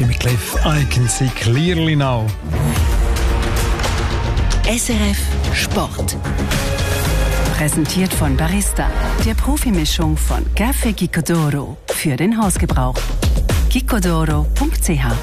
Jimmy Cliff, I can see clearly now. SRF Sport. Präsentiert von Barista, der Profimischung von Café Gicodoro für den Hausgebrauch. gicodoro.ch.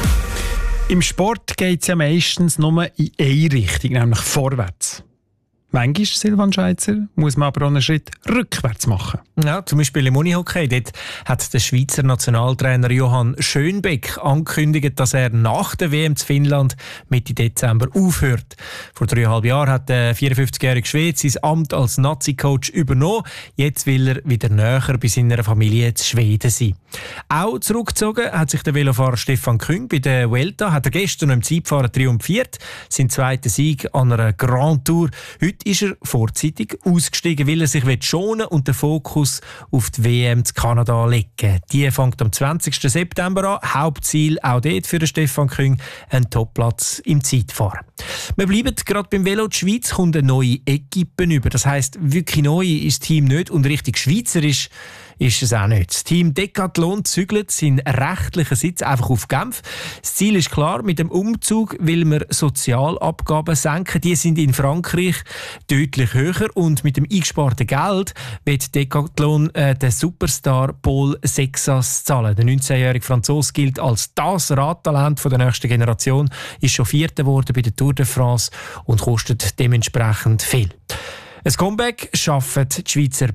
Im Sport geht es ja meistens nur in eine Richtung, nämlich vorwärts. Manchmal, Silvan Scheizer, muss man aber auch einen Schritt rückwärts machen. Ja, zum Beispiel im Unihockey. Dort hat der Schweizer Nationaltrainer Johann Schönbeck angekündigt, dass er nach der WM zu Finnland Mitte Dezember aufhört. Vor 3,5 Jahren hat der 54-jährige Schwede sein Amt als Nazi-Coach übernommen. Jetzt will er wieder näher bei seiner Familie zu Schweden sein. Auch zurückgezogen hat sich der Velofahrer Stefan Küng. Bei der Vuelta hat er gestern im Zeitfahren triumphiert. Sein zweiter Sieg an einer Grand Tour. Heute ist er vorzeitig ausgestiegen, weil er sich schonen und den Fokus auf die WM zu Kanada legen. Die fängt am 20. September an. Hauptziel auch dort für den Stefan Küng ein Topplatz im Zeitfahren. Wir bleiben gerade beim Velo. Die Schweiz kommt eine neue Equipe über. Das heisst, wirklich neu ist das Team nicht und richtig schweizerisch ist es auch nicht. Das Team Decathlon zügelt seinen rechtlichen Sitz einfach auf Genf. Das Ziel ist klar, mit dem Umzug will man Sozialabgaben senken. Die sind in Frankreich deutlich höher und mit dem eingesparten Geld wird Decathlon den Superstar Paul Sexas zahlen. Der 19-jährige Franzose gilt als das Radtalent der nächsten Generation, ist schon Vierter geworden bei der Tour de France und kostet dementsprechend viel. Ein Comeback schaffen die Schweizer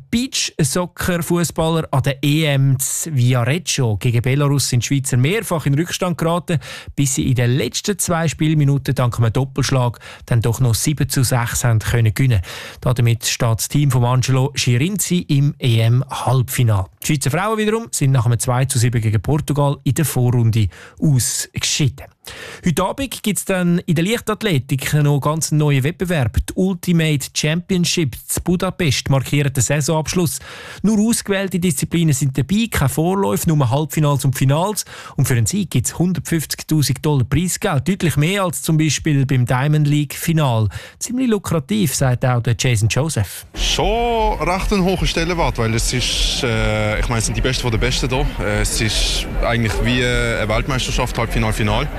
Beach-Soccer-Fußballer an der EM Viareggio. Gegen Belarus sind die Schweizer mehrfach in Rückstand geraten, bis sie in den letzten 2 Spielminuten dank einem Doppelschlag dann doch noch 7:6 haben können gewinnen. Damit steht das Team von Angelo Schirinzi im EM-Halbfinale. Die Schweizer Frauen wiederum sind nach einem 2:7 gegen Portugal in der Vorrunde ausgeschieden. Heute Abend gibt es dann in der Leichtathletik noch ganz einen neuen Wettbewerb. Die Ultimate Championship in Budapest markiert den Saisonabschluss. Nur ausgewählte Disziplinen sind dabei, keine Vorläufe, nur Halbfinals und Finals. Und für einen Sieg gibt es $150.000 Preisgeld. Deutlich mehr als zum Beispiel beim Diamond League Final. Ziemlich lukrativ, sagt auch der Jason Joseph. Schon recht ein hoher Stellenwert, weil es ist, ich meine, es sind die Besten von den Besten hier. Es ist eigentlich wie eine Weltmeisterschaft, Halbfinal, Final.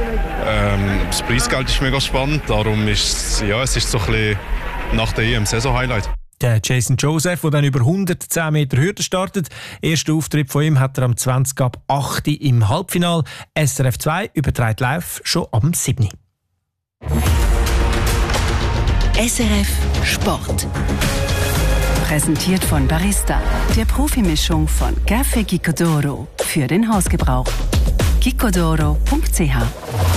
Das Preisgeld ist mega spannend, darum ist es ist so ein bisschen nach der EM Saison-Highlight. Der Jason Joseph, der dann über 110 Meter Hürde startet. Erster Auftritt von ihm hat er am 20:08 im Halbfinale. SRF 2 überträgt live schon am 7. SRF Sport. Präsentiert von Barista, der Profimischung von Café Gicodoro für den Hausgebrauch. gicodoro.ch